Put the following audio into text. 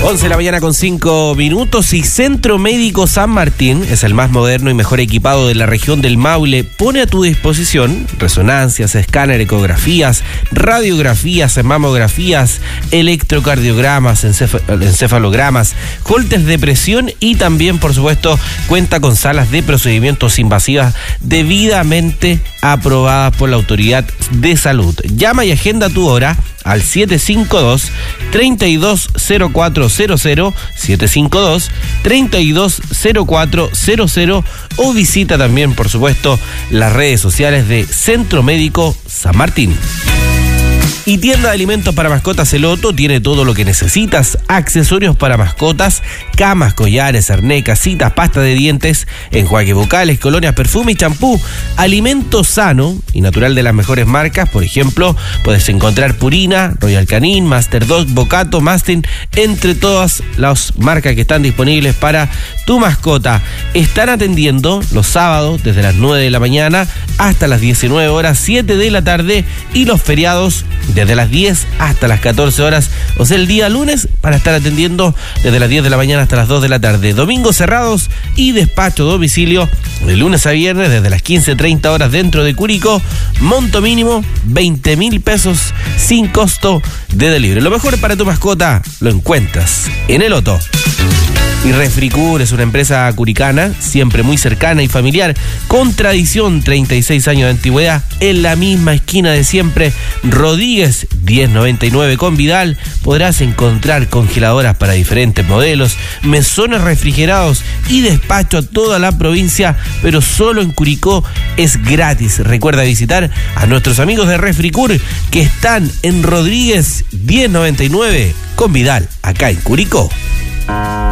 11 de la mañana con 5 minutos y Centro Médico San Martín es el más moderno y mejor equipado de la región del Maule. Pone a tu disposición resonancias, escáner, ecografías, radiografías, mamografías, electrocardiogramas, encefalogramas, holters de presión y también, por supuesto, cuenta con salas de procedimientos invasivas debidamente aprobadas por la Autoridad de Salud. Llama y agenda tu hora al 752-320400, 752-320400 o visita también, por supuesto, las redes sociales de Centro Médico San Martín. Y tienda de alimentos para mascotas El Otto tiene todo lo que necesitas: accesorios para mascotas, camas, collares, arnés, casitas, pasta de dientes, enjuagues bucales, colonias, perfume y champú. Alimento sano y natural de las mejores marcas. Por ejemplo, puedes encontrar Purina, Royal Canin, Master Dog, Bocato, Mastin, entre todas las marcas que están disponibles para tu mascota. Están atendiendo los sábados desde las 9 de la mañana hasta las 19 horas, 7 de la tarde, y los feriados desde las 10 hasta las 14 horas, o sea, el día lunes, para estar atendiendo desde las 10 de la mañana hasta las 2 de la tarde. Domingos cerrados y despacho a domicilio de lunes a viernes desde las 15:30 horas dentro de Curicó. Monto mínimo 20.000 pesos sin costo de delivery. Lo mejor para tu mascota lo encuentras en El Otto. Y Refricur es una empresa curicana, siempre muy cercana y familiar, con tradición, 36 años de antigüedad, en la misma esquina de siempre, Rodríguez 1099 con Vidal. Podrás encontrar congeladoras para diferentes modelos, mesones refrigerados y despacho a toda la provincia, pero solo en Curicó es gratis. Recuerda visitar a nuestros amigos de Refricur que están en Rodríguez 1099 con Vidal, acá en Curicó.